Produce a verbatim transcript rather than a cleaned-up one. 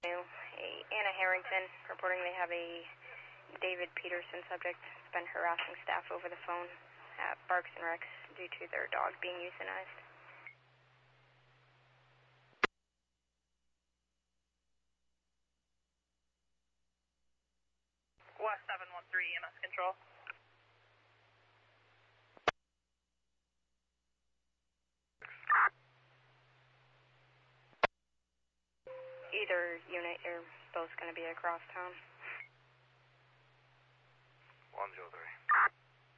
A Anna Harrington reporting they have a David Peterson subject that's been harassing staff over the phone at Barks and Recs due to their dog being euthanized. West seven one three E M S control. Either unit, you're both going to be across town. one zero three.